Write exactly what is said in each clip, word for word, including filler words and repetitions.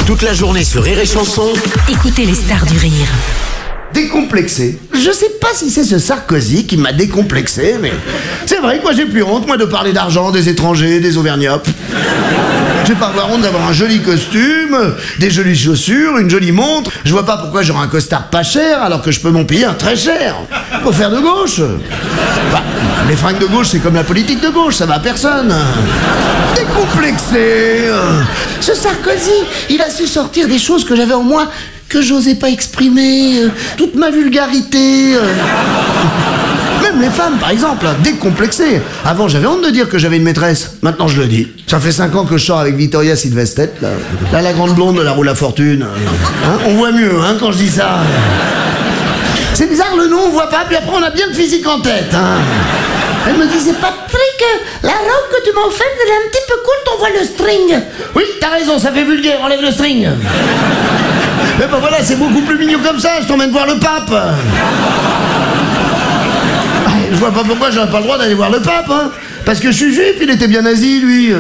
Toute la journée sur Rire et Chanson. Écoutez les stars du rire. Décomplexé. Je sais pas si c'est ce Sarkozy qui m'a décomplexé, mais c'est vrai que moi j'ai plus honte, moi, de parler d'argent, des étrangers, des auvergnats. J'ai pas avoir honte d'avoir un joli costume, des jolies chaussures, une jolie montre. Je vois pas pourquoi j'aurais un costard pas cher alors que je peux m'en payer un très cher. Pour faire de gauche. Bah, les fringues de gauche, c'est comme la politique de gauche, ça va à personne. Décomplexé. Ce Sarkozy, il a su sortir des choses que j'avais en moi, que j'osais pas exprimer, euh, toute ma vulgarité. Euh. Même les femmes, par exemple, décomplexées. Avant, j'avais honte de dire que j'avais une maîtresse. Maintenant, je le dis. Ça fait cinq ans que je sors avec Victoria Silvestre, là. Là, la grande blonde de la roue la fortune. Hein, on voit mieux, hein, quand je dis ça. C'est bizarre, le nom, on voit pas, puis après, on a bien le physique en tête, hein. Elle me disait, Patrick, la robe que tu m'as offerte, elle est un petit peu courte, on voit le string. Oui, t'as raison, ça fait vulgaire, enlève le string. Mais ben voilà, c'est beaucoup plus mignon comme ça, je t'emmène voir le pape. Je vois pas pourquoi j'aurais pas le droit d'aller voir le pape, hein. Parce que je suis juif, il était bien nazi, lui.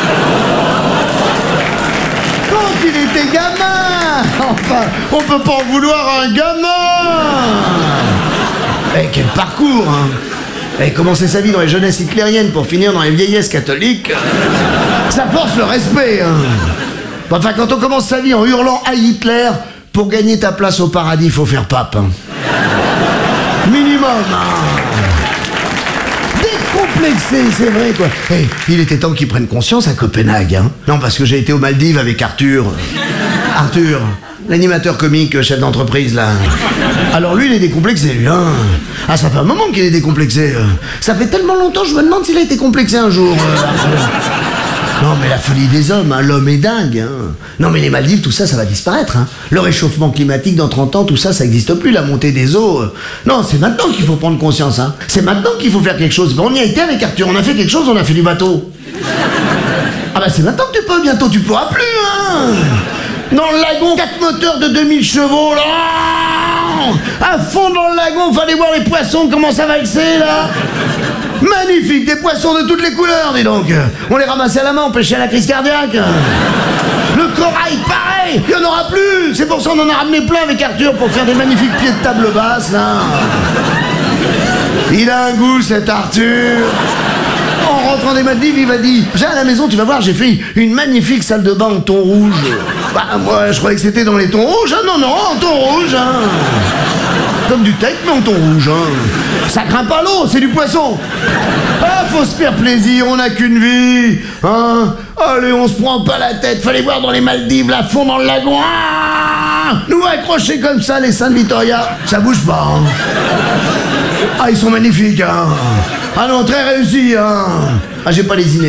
Quand il était gamin. Enfin, on peut pas en vouloir à un gamin. Eh, quel parcours, hein. Eh, commencer sa vie dans les jeunesses hitlériennes pour finir dans les vieillesses catholiques, ça force le respect, hein. Enfin, quand on commence sa vie en hurlant à Hitler, pour gagner ta place au paradis, faut faire pape, hein. Minimum, hein. Décomplexé, c'est vrai, quoi. Hey, il était temps qu'ils prennent conscience à Copenhague, hein. Non, parce que j'ai été aux Maldives avec Arthur. Arthur, l'animateur comique, chef d'entreprise, là. Alors lui, il est décomplexé, lui, hein. Ah, ça fait un moment qu'il est décomplexé. Ça fait tellement longtemps, je me demande s'il a été complexé un jour. Non, mais la folie des hommes, hein, l'homme est dingue, hein. Non, mais les Maldives, tout ça, ça va disparaître, hein. Le réchauffement climatique dans trente ans, tout ça, ça n'existe plus, la montée des eaux. Euh... Non, c'est maintenant qu'il faut prendre conscience, hein. C'est maintenant qu'il faut faire quelque chose. Ben, on y a été avec Arthur, on a fait quelque chose, on a fait du bateau. Ah bah c'est maintenant que tu peux, bientôt tu pourras plus, hein. Dans le lagon, quatre moteurs de deux mille chevaux, là. À fond dans le lagon, fallait voir les poissons, comment ça valser, là. Magnifique, des poissons de toutes les couleurs, dis donc. On les ramassait à la main, on pêchait à la crise cardiaque. Le corail, pareil, il n'y en aura plus. C'est pour ça qu'on en a ramené plein avec Arthur pour faire des magnifiques pieds de table basse, là. Il a un goût, cet Arthur. En rentrant des Maldives, il m'a dit, viens à la maison, tu vas voir, j'ai fait une magnifique salle de bain en ton rouge. Bah, moi, je croyais que c'était dans les tons rouges. Hein. Non, non, en ton rouge, hein. Comme du teck, mais en ton rouge, hein. Ça craint pas l'eau, c'est du poisson. Ah, faut se faire plaisir, on n'a qu'une vie, hein. Allez, on se prend pas la tête, fallait voir dans les Maldives, là, fond dans le lagon. Ah, nous accrocher comme ça, les seins de Victoria, ça bouge pas, hein. Ah, ils sont magnifiques, hein. Ah non, très réussis, hein. Ah, j'ai pas les idées.